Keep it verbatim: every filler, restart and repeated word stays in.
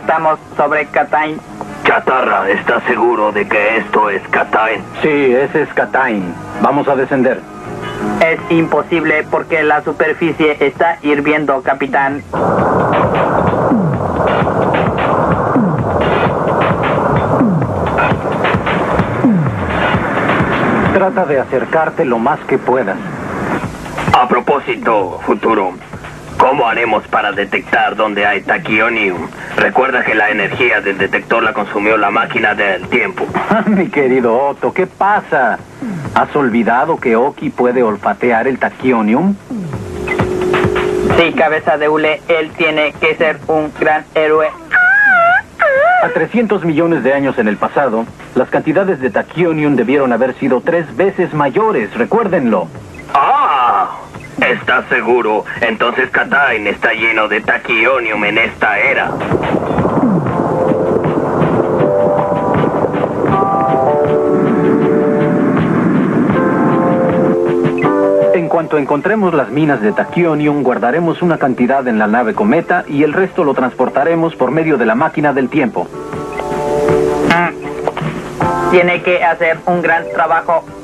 Estamos sobre Katain. Chatarra, ¿estás seguro de que esto es Katain? Sí, ese es Katain. Vamos a descender. Es imposible porque la superficie está hirviendo, capitán. Trata de acercarte lo más que puedas. A propósito, Futuro, ¿cómo haremos para detectar dónde hay taquionium? Recuerda que la energía del detector la consumió la máquina del tiempo. Mi querido Otto, ¿qué pasa? ¿Has olvidado que Oki puede olfatear el taquionium? Sí, cabeza de hule, él tiene que ser un gran héroe. A trescientos millones de años en el pasado, las cantidades de taquionium debieron haber sido tres veces mayores, recuérdenlo. ¡Ah! ¿Estás seguro? Entonces Katain está lleno de taquionium en esta era. En cuanto encontremos las minas de taquionium, guardaremos una cantidad en la nave Cometa y el resto lo transportaremos por medio de la máquina del tiempo. Mm. Tiene que hacer un gran trabajo.